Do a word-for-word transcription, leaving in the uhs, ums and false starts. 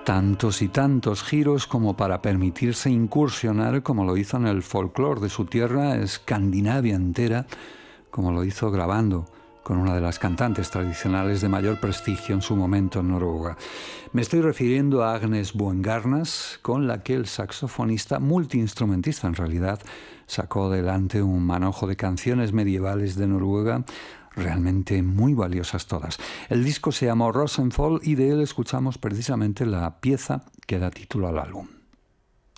Tantos y tantos giros como para permitirse incursionar, como lo hizo en el folclore de su tierra, Escandinavia entera, como lo hizo grabando con una de las cantantes tradicionales de mayor prestigio en su momento en Noruega. Me estoy refiriendo a Agnes Buengarnas, con la que el saxofonista, multiinstrumentista en realidad, sacó adelante un manojo de canciones medievales de Noruega, realmente muy valiosas todas. El disco se llamó Rosenfold y de él escuchamos precisamente la pieza que da título al álbum.